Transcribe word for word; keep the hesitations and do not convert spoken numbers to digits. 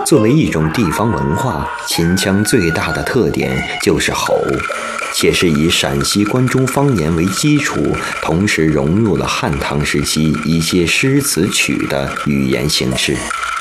作为一种地方文化，秦腔最大的特点就是吼，且是以陕西关中方言为基础，同时融入了汉唐时期一些诗词曲的语言形式。